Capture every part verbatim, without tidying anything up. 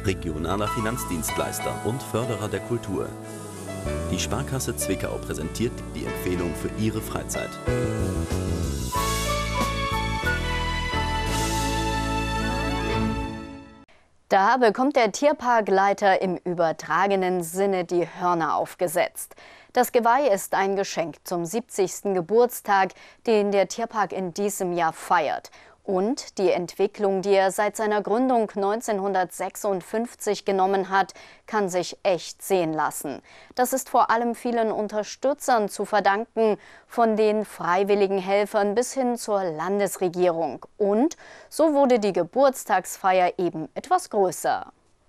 regionaler Finanzdienstleister und Förderer der Kultur. Die Sparkasse Zwickau präsentiert die Empfehlung für Ihre Freizeit. Da bekommt der Tierparkleiter im übertragenen Sinne die Hörner aufgesetzt. Das Geweih ist ein Geschenk zum siebzigsten Geburtstag, den der Tierpark in diesem Jahr feiert. Und die Entwicklung, die er seit seiner Gründung neunzehnhundertsechsundfünfzig genommen hat, kann sich echt sehen lassen. Das ist vor allem vielen Unterstützern zu verdanken, von den freiwilligen Helfern bis hin zur Landesregierung. Und so wurde die Geburtstagsfeier eben etwas größer.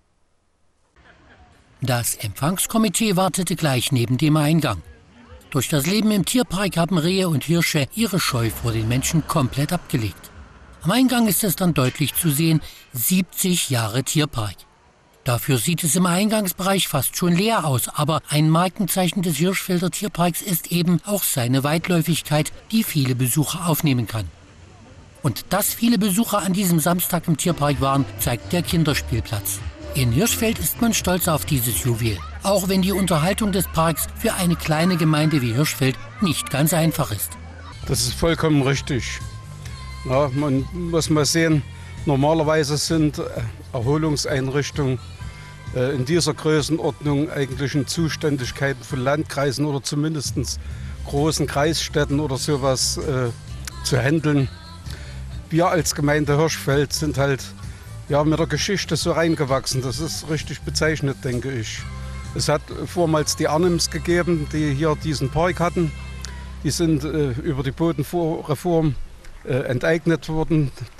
Das Empfangskomitee wartete gleich neben dem Eingang. Durch das Leben im Tierpark haben Rehe und Hirsche ihre Scheu vor den Menschen komplett abgelegt. Am Eingang ist es dann deutlich zu sehen, siebzig Jahre Tierpark. Dafür sieht es im Eingangsbereich fast schon leer aus, aber ein Markenzeichen des Hirschfelder Tierparks ist eben auch seine Weitläufigkeit, die viele Besucher aufnehmen kann. Und dass viele Besucher an diesem Samstag im Tierpark waren, zeigt der Kinderspielplatz. In Hirschfeld ist man stolz auf dieses Juwel, auch wenn die Unterhaltung des Parks für eine kleine Gemeinde wie Hirschfeld nicht ganz einfach ist. Das ist vollkommen richtig. Ja, man muss mal sehen, normalerweise sind Erholungseinrichtungen äh, in dieser Größenordnung eigentlich in Zuständigkeiten von Landkreisen oder zumindest großen Kreisstädten oder sowas äh, zu handeln. Wir als Gemeinde Hirschfeld sind halt ja, mit der Geschichte so reingewachsen. Das ist richtig bezeichnet, denke ich. Es hat vormals die Arnims gegeben, die hier diesen Park hatten. Die sind äh, über die Bodenreform enteignet wurden.